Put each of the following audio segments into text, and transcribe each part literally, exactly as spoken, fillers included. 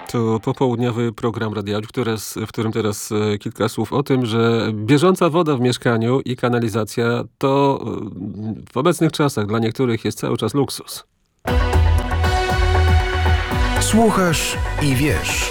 To popołudniowy program Radia Łódź, w którym teraz e, kilka słów o tym, że bieżąca woda w mieszkaniu i kanalizacja to e, w obecnych czasach dla niektórych jest cały czas luksus. Słuchasz i wiesz.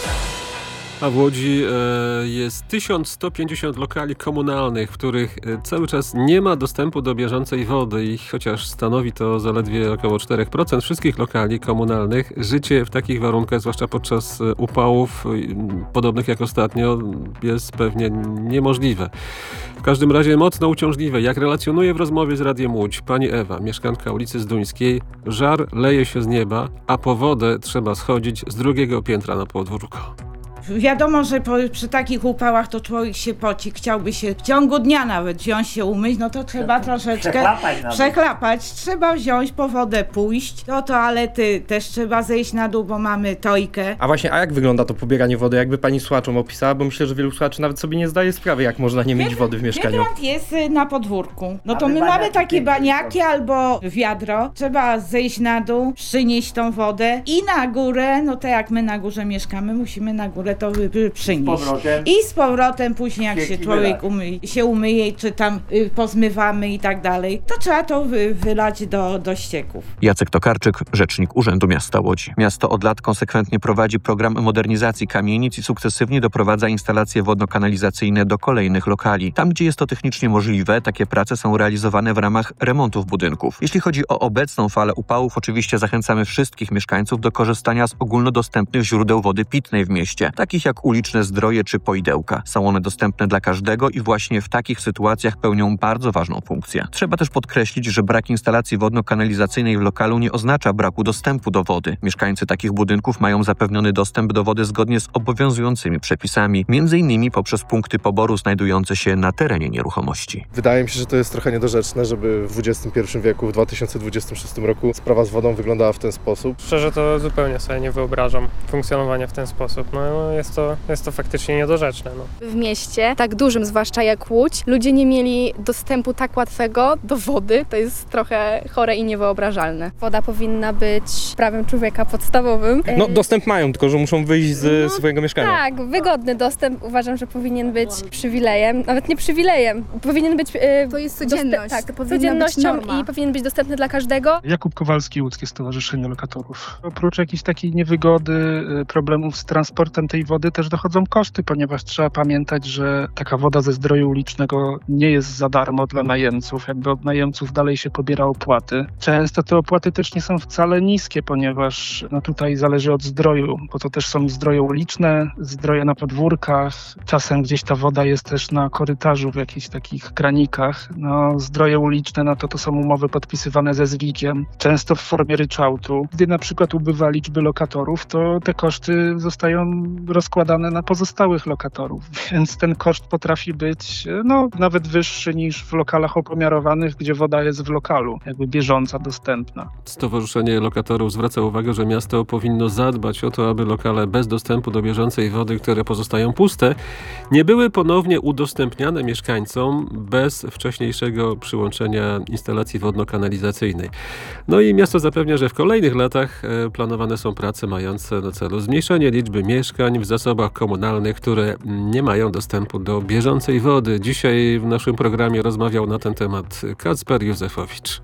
A w Łodzi e, jest tysiąc sto pięćdziesiąt lokali komunalnych, w których e, cały czas nie ma dostępu do bieżącej wody i chociaż stanowi to zaledwie około cztery procent wszystkich lokali komunalnych, życie w takich warunkach, zwłaszcza podczas e, upałów, e, podobnych jak ostatnio, jest pewnie niemożliwe. W każdym razie mocno uciążliwe. Jak relacjonuje w rozmowie z Radiem Łódź pani Ewa, mieszkanka ulicy Zduńskiej, żar leje się z nieba, a po wodę trzeba schodzić z drugiego piętra na podwórko. Wiadomo, że po, przy takich upałach to człowiek się poci, chciałby się w ciągu dnia nawet wziąć się umyć, no to trzeba troszeczkę Przechlapać nawet. przechlapać. Trzeba wziąć po wodę, pójść do toalety, też trzeba zejść na dół, bo mamy tojkę. A właśnie, a jak wygląda to pobieranie wody? Jakby pani słuchaczom opisała, bo myślę, że wielu słuchaczy nawet sobie nie zdaje sprawy, jak można nie mieć wody w mieszkaniu. Hydrant jest y, na podwórku. No to Mamy my mamy baniaki takie piękne. baniaki albo wiadro. Trzeba zejść na dół, przynieść tą wodę i na górę, no to jak my na górze mieszkamy, musimy na górę to y, y, przynieść. powrotem. I z powrotem później jak się Pięknie człowiek wylać. umyje, się umyje, czy tam y, pozmywamy i tak dalej, to trzeba to wy, wylać do, do ścieków. Jacek Tokarczyk, rzecznik Urzędu Miasta Łodzi. Miasto od lat konsekwentnie prowadzi program modernizacji kamienic i sukcesywnie doprowadza instalacje wodno-kanalizacyjne do kolejnych lokali. Tam, gdzie jest to technicznie możliwe, takie prace są realizowane w ramach remontów budynków. Jeśli chodzi o obecną falę upałów, oczywiście zachęcamy wszystkich mieszkańców do korzystania z ogólnodostępnych źródeł wody pitnej w mieście, takich jak uliczne zdroje czy poidełka. Są one dostępne dla każdego i właśnie w takich sytuacjach pełnią bardzo ważną funkcję. Trzeba też podkreślić, że brak instalacji wodno-kanalizacyjnej w lokalu nie oznacza braku dostępu do wody. Mieszkańcy takich budynków mają zapewniony dostęp do wody zgodnie z obowiązującymi przepisami, między innymi poprzez punkty poboru znajdujące się na terenie nieruchomości. Wydaje mi się, że to jest trochę niedorzeczne, żeby w dwudziestym pierwszym wieku, w dwa tysiące dwudziestym szóstym roku sprawa z wodą wyglądała w ten sposób. Szczerze to zupełnie sobie nie wyobrażam funkcjonowania w ten sposób. No, jest to, jest to faktycznie niedorzeczne. No. W mieście, tak dużym zwłaszcza jak Łódź, ludzie nie mieli dostępu tak łatwego do wody. To jest trochę chore i niewyobrażalne. Woda powinna być prawem człowieka podstawowym. No dostęp mają, tylko że muszą wyjść z No, swojego mieszkania. Tak, wygodny dostęp uważam, że powinien być przywilejem, nawet nie przywilejem, powinien być... Yy, To jest codzienność, tak, to powinna codziennością być norma. i powinien być dostępny dla każdego. Jakub Kowalski, Łódzkie Stowarzyszenie Lokatorów. Oprócz jakiejś takiej niewygody, problemów z transportem tej wody też dochodzą koszty, ponieważ trzeba pamiętać, że taka woda ze zdroju ulicznego nie jest za darmo dla najemców. Jakby od najemców dalej się pobiera opłaty. Często te opłaty też nie są wcale niskie, ponieważ no tutaj zależy od zdroju, bo to też są zdroje uliczne, zdroje na podwórkach. Czasem gdzieś ta woda jest też na korytarzu w jakichś takich kranikach. No, zdroje uliczne, no to to są umowy podpisywane ze zwikiem, często w formie ryczałtu. Gdy na przykład ubywa liczby lokatorów, to te koszty zostają rozkładane na pozostałych lokatorów, więc ten koszt potrafi być no, nawet wyższy niż w lokalach opomiarowanych, gdzie woda jest w lokalu, jakby bieżąca, dostępna. Stowarzyszenie Lokatorów zwraca uwagę, że miasto powinno zadbać o to, aby lokale bez dostępu do bieżącej wody, które pozostają puste, nie były ponownie udostępniane mieszkańcom bez wcześniejszego przyłączenia instalacji wodno-kanalizacyjnej. No i miasto zapewnia, że w kolejnych latach e, planowane są prace mające na celu zmniejszenie liczby mieszkań w zasobach komunalnych, które nie mają dostępu do bieżącej wody. Dzisiaj w naszym programie rozmawiał na ten temat Kacper Józefowicz.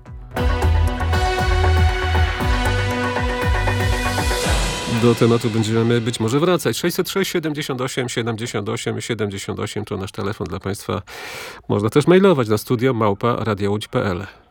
Do tematu będziemy być może wracać. sześćset sześć siedemdziesiąt osiem siedemdziesiąt osiem siedemdziesiąt osiem to nasz telefon dla Państwa. Można też mailować na studio małpa radio łódź kropka p l.